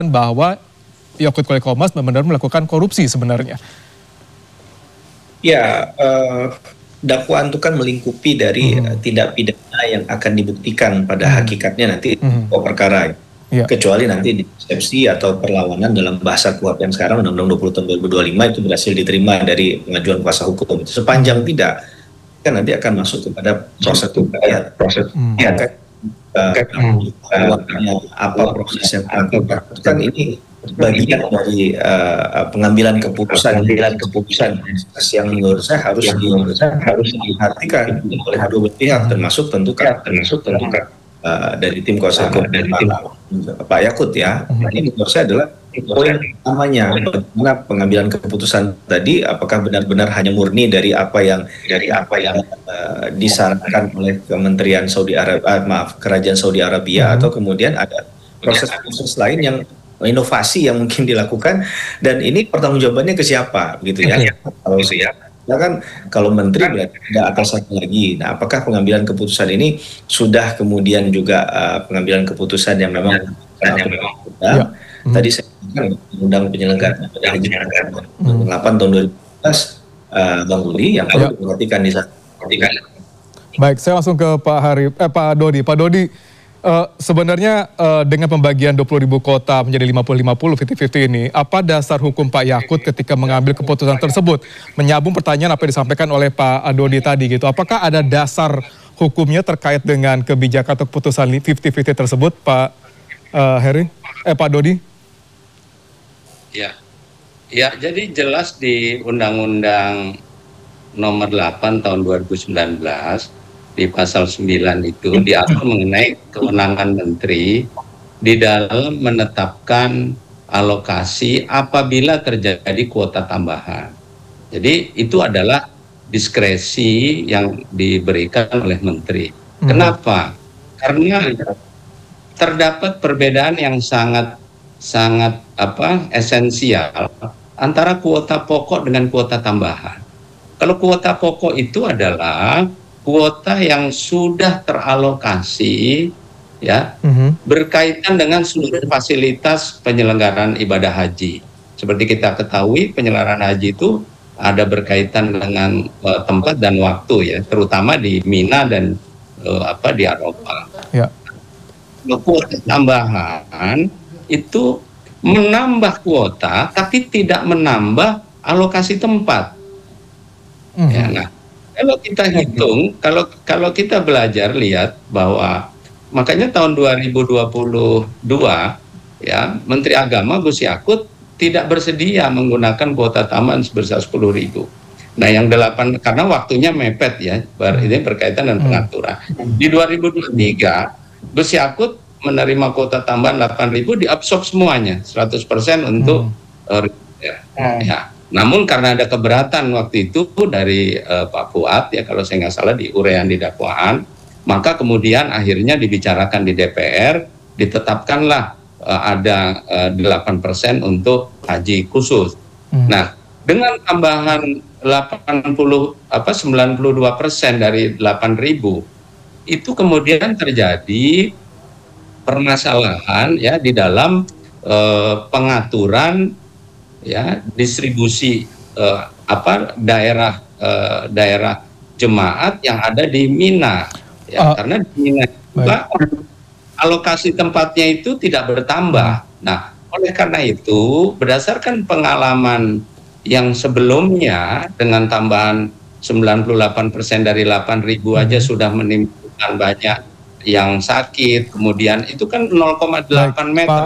bahwa Yakut Kolikomas benar-benar melakukan korupsi sebenarnya? Ya, dakwaan itu kan melingkupi dari tindak pidana yang akan dibuktikan pada hakikatnya nanti pokok perkara. Kecuali nanti di eksepsi atau perlawanan dalam bahasa KUHP yang sekarang Undang-Undang 20 tahun 2025 itu berhasil diterima dari pengajuan kuasa hukum. Sepanjang tidak, kan nanti akan masuk kepada proses apa proses yang kan ini bagian dari pengambilan keputusan yang menurut saya harus diperhatikan oleh kedua pihak, termasuk tentu dari tim kuasa hukum dari Pak Yakut ya. Ini menurut saya adalah poin utamanya, bagaimana pengambilan keputusan tadi apakah benar-benar hanya murni dari apa yang disarankan oleh Kementerian Saudi Arabia, Kerajaan Saudi Arabia, atau kemudian ada proses-proses lain yang inovasi yang mungkin dilakukan, dan ini pertanggungjawabannya ke siapa gitu ya. Kalau menteri berarti ada atasannya lagi. Nah, apakah pengambilan keputusan ini sudah kemudian juga pengambilan keputusan yang memang tadi saya katakan undang penyelenggaraan haji 8 tahun 2014 Bang Rudi yang perlu diperhatikan di sana. Baik, saya langsung ke Pak Dodi. Pak Dodi, sebenarnya dengan pembagian 20.000 kota menjadi 50-50, 50-50 ini, apa dasar hukum Pak Yakut ketika mengambil keputusan tersebut? Menyambung pertanyaan apa yang disampaikan oleh Pak Dodi tadi gitu. Apakah ada dasar hukumnya terkait dengan kebijakan atau keputusan 50-50 tersebut, Pak Pak Dodi? Ya, jadi jelas di Undang-Undang Nomor 8 tahun 2019 di pasal 9 itu diatur mengenai kewenangan menteri di dalam menetapkan alokasi apabila terjadi kuota tambahan. Jadi itu adalah diskresi yang diberikan oleh menteri. Kenapa? Karena terdapat perbedaan yang sangat esensial antara kuota pokok dengan kuota tambahan. Kalau kuota pokok itu adalah kuota yang sudah teralokasi ya, berkaitan dengan seluruh fasilitas penyelenggaraan ibadah haji. Seperti kita ketahui, penyelenggaraan haji itu ada berkaitan dengan tempat dan waktu ya, terutama di Mina dan di Arafah. Kuota tambahan itu menambah kuota tapi tidak menambah alokasi tempat. Ya, nah, kalau kita hitung, kalau kita belajar lihat bahwa makanya tahun 2022 ya, Menteri Agama Gus Yakut tidak bersedia menggunakan kuota tambahan sebesar 10.000. Nah, yang 8 karena waktunya mepet ya, ini berkaitan dengan pengaturan. Di 2023 Gus Yakut menerima kuota tambahan 8.000, diabsorb semuanya 100% untuk ya. Namun karena ada keberatan waktu itu dari Pak Fuad ya, kalau saya nggak salah di uraian di dakwaan, maka kemudian akhirnya dibicarakan di DPR, ditetapkanlah ada 8% untuk haji khusus. Nah, dengan tambahan 92% dari 8.000 itu kemudian terjadi permasalahan ya di dalam pengaturan ya distribusi daerah jemaat yang ada di Mina ya, karena di Mina juga alokasi tempatnya itu tidak bertambah. Nah, oleh karena itu berdasarkan pengalaman yang sebelumnya dengan tambahan 98% dari 8.000 aja sudah menimbulkan banyak yang sakit, kemudian itu kan 0,8 meter.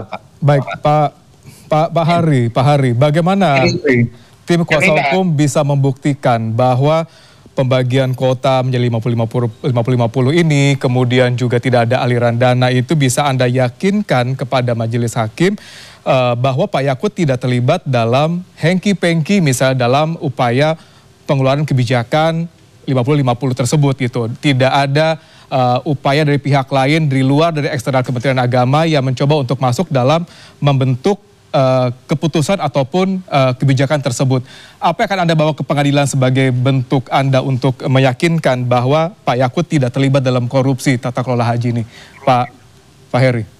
Pak Hari, bagaimana tim kuasa hukum bisa membuktikan bahwa pembagian kota menjadi 50-50 ini, kemudian juga tidak ada aliran dana, itu bisa Anda yakinkan kepada majelis hakim bahwa Pak Yakut tidak terlibat dalam hengki-pengki misalnya dalam upaya pengeluaran kebijakan 50-50 tersebut gitu. Tidak ada upaya dari pihak lain di luar dari eksternal Kementerian Agama yang mencoba untuk masuk dalam membentuk keputusan ataupun kebijakan tersebut. Apa yang akan Anda bawa ke pengadilan sebagai bentuk Anda untuk meyakinkan bahwa Pak Yakut tidak terlibat dalam korupsi tata kelola haji ini, Pak Heri?